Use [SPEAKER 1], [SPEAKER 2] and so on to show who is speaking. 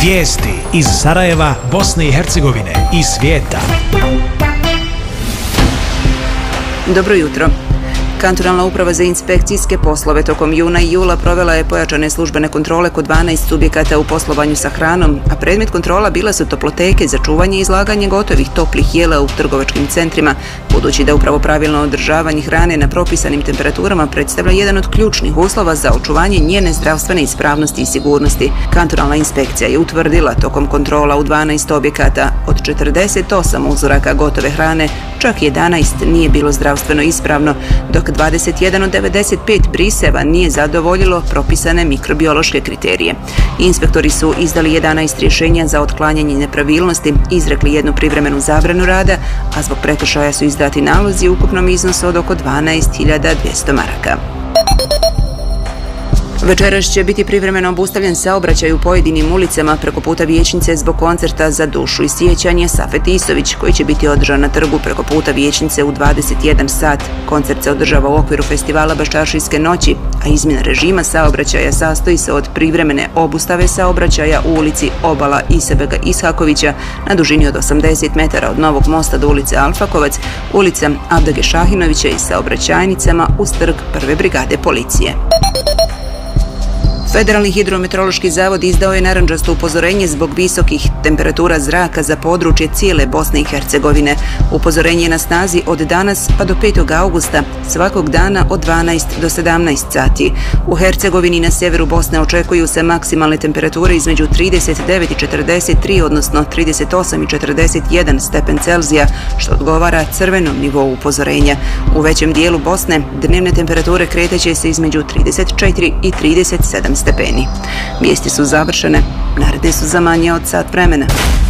[SPEAKER 1] Vijesti iz Sarajeva, Bosne i Hercegovine i svijeta.
[SPEAKER 2] Dobro jutro. Kantonalna uprava za inspekcijske poslove tokom juna i jula provela je pojačane službene kontrole kod 12 subjekata u poslovanju sa hranom, a predmet kontrola bila su toploteke za čuvanje i izlaganje gotovih toplih jela u trgovačkim centrima, budući da upravo pravilno održavanje hrane na propisanim temperaturama predstavlja jedan od ključnih uslova za očuvanje njene zdravstvene ispravnosti i sigurnosti. Kantonalna inspekcija je utvrdila tokom kontrola u 12 objekata od 48 uzoraka gotove hrane, čak 11 nije bilo zdravstveno ispravno, dok 21 od 95 briseva nije zadovoljilo propisane mikrobiološke kriterije. Inspektori su izdali 11 rješenja za otklanjanje nepravilnosti, izrekli jednu privremenu zabranu rada, a zbog prekršaja su izdati nalozi u ukupnom iznosu od oko 12.200 maraka. Večeras će biti privremeno obustavljen saobraćaj u pojedinim ulicama preko puta Vijećnice zbog koncerta Za dušu i sjećanje Safet Isović, koji će biti održan na trgu preko puta Vijećnice u 21 sat. Koncert se održava u okviru festivala Baščaršijske noći, a izmjena režima saobraćaja sastoji se od privremene obustave saobraćaja u ulici Obala Isabeka Ishakovića na dužini od 80 metara od Novog mosta do ulice Alfakovac, ulica Abdage Šahinovića i saobraćajnicama uz trg Prve brigade policije. Federalni hidrometeorološki zavod izdao je narandžasto upozorenje zbog visokih temperatura zraka za područje cijele Bosne i Hercegovine. Upozorenje je na snazi od danas pa do 5. augusta, svakog dana od 12 do 17 sati. U Hercegovini na sjeveru Bosne očekuju se maksimalne temperature između 39 i 43, odnosno 38 i 41 stepen Celzija, što odgovara crvenom nivou upozorenja. U većem dijelu Bosne dnevne temperature kreteće se između 34 i 37 stepeni. Vijesti su završene, naredne su za manje od sat vremena.